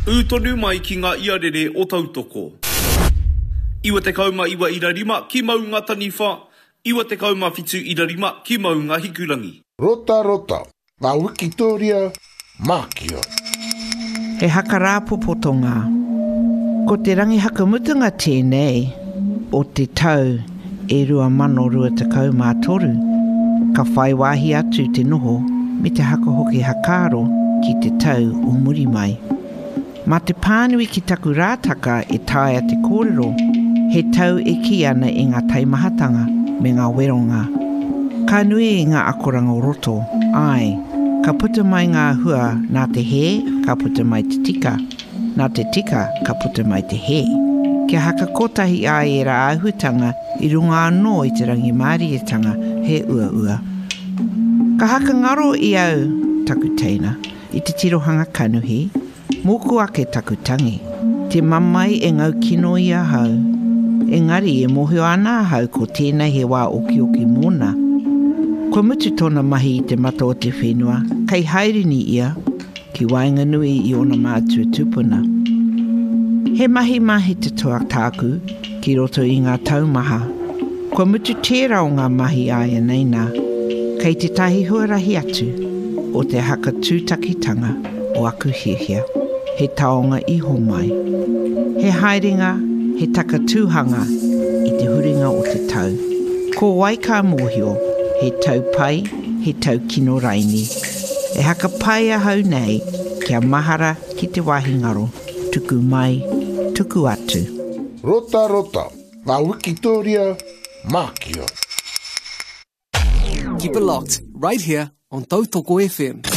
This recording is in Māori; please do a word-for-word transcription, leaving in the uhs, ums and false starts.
Utonu mai ki ngā iarere o tautoko. Iwa te kauma iwa ira rima ki mau ngā taniwha. Iwa te kauma fitu ira rima ki mau ngā hikurangi. Rota rota, ngā Wikitoria mākia. He haka rāpopotonga. Ko te rangi hakamutunga tēnei o te tau e rua mano rua te kauma toru. Ka whai wāhi atu te noho me te haka hoki hakaro ki te tau o muri mai. Ma te pānui ki taku rātaka e tāia te kōrero, he tau e ki ana i ngā taimahatanga me ngā weronga. Ka nui i ngā akoranga o roto, ai, ka puta mai ngā hua nā te he, ka puta mai te tika, nā te tika, ka puta mai te he. Kia haka kotahi ai e rā ahutanga i runga anō i te rangi mārietanga he ua ua. Ka haka ngaro i au taku teina i te tirohanga kanuhi, moku ake takutangi. Te mamai e ngau kino i a hau. Engari e mohio ana hau ko tēnei he wā oki oki mōna. Ko mutu tōna mahi i te mata o te whenua, kei hairini ia, ki wainga nui i ona mātua tupuna. He mahi mahi te toa tāku, ki roto i ngā taumaha. Ko mutu tērā o ngā mahi aia neina, kei te tahi huarahi atu, o te haka tūtakitanga o aku hihia. He taonga iho mai. He haerenga, he taka tūhanga i te huringa o te tau. Ko waika mōhio, he tau pai, he tau kino raini. E haka pai a hau nei, kia mahara ki te wahingaro, tuku mai, tuku atu. Rota rota, ngā Wikitoria mākia. Keep it locked, right here on Tautoko F M.